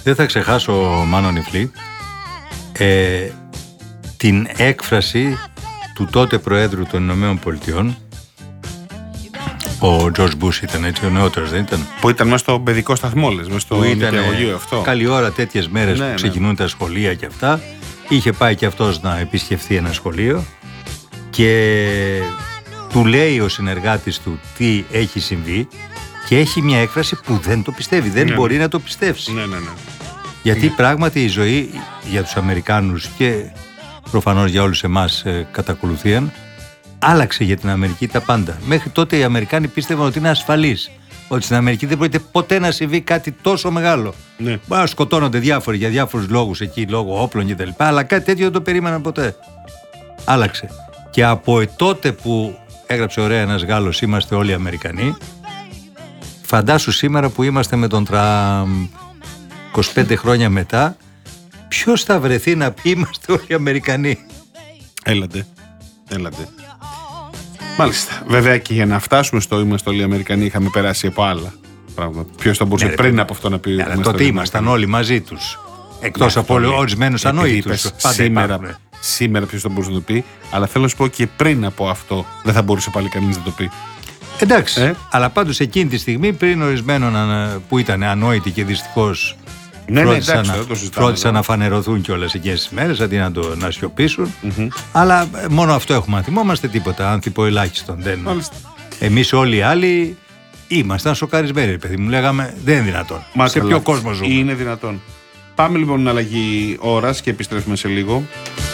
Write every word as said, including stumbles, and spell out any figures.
Δεν θα ξεχάσω, Μάνο Νιφλή, ε, την έκφραση του τότε Προέδρου των Ηνωμένων Πολιτειών, ο Τζορτζ Μπούς ήταν έτσι, ο νεότερος δεν ήταν? Που ήταν μέσα στο παιδικό σταθμό, λες, μέσα στο νηπιαγωγείο αυτό. Καλή ώρα τέτοιες μέρες, ναι, που ξεκινούν, ναι, τα σχολεία και αυτά. Είχε πάει και αυτός να επισκεφθεί ένα σχολείο και του λέει ο συνεργάτης του τι έχει συμβεί και έχει μια έκφραση που δεν το πιστεύει, δεν, ναι, μπορεί, ναι, να το πιστέψει. Ναι, ναι, ναι. Γιατί, ναι, πράγματι η ζωή για τους Αμερικάνους και προφανώς για όλους εμάς ε, κατακολουθίαν, άλλαξε για την Αμερική τα πάντα. Μέχρι τότε οι Αμερικάνοι πίστευαν ότι είναι ασφαλείς, ότι στην Αμερική δεν πρόκειται ποτέ να συμβεί κάτι τόσο μεγάλο. Ναι. Μπορεί να σκοτώνονται διάφοροι για διάφορους λόγους εκεί, λόγω όπλων κτλ. Αλλά κάτι τέτοιο δεν το περίμεναν ποτέ. Άλλαξε. Και από τότε που έγραψε ωραία ένας Γάλλος, είμαστε όλοι Αμερικανοί, φαντάσου σήμερα που είμαστε με τον Τραμπ είκοσι πέντε χρόνια μετά, ποιος θα βρεθεί να πει είμαστε όλοι Αμερικανοί? Έλατε, έλατε. Μάλιστα. Βέβαια και για να φτάσουμε στο είμαστε όλοι Αμερικανοί είχαμε περάσει από άλλα πράγματα. Ποιος θα μπορούσε, ναι, πριν από αυτό να πει? Ναι, τότε ήμασταν όλοι μαζί τους. Εκτός, ναι, από ορισμένους ανόητους. Σήμερα, σήμερα ποιος θα μπορούσε να το πει, αλλά θέλω να σου πω και πριν από αυτό δεν θα μπορούσε πάλι κανείς να το πει. Εντάξει, ε? αλλά πάντως εκείνη τη στιγμή, πριν ορισμένων που ήταν ανόητοι και δυστυχώς, ναι, φρόντισαν, ναι, εντάξει, να, φρόντισαν να φανερωθούν κιόλας εκείνες τις μέρες αντί να το να σιωπήσουν. Mm-hmm. Αλλά μόνο αυτό έχουμε να θυμόμαστε, τίποτα άνθιπο ελάχιστον. Δεν... Εμείς όλοι οι άλλοι ήμασταν σοκαρισμένοι, παιδί μου. Λέγαμε δεν είναι δυνατόν. Μα σε ποιο κόσμο ζούμε? Είναι δυνατόν. Πάμε λοιπόν στην αλλαγή ώρας και επιστρέφουμε σε λίγο.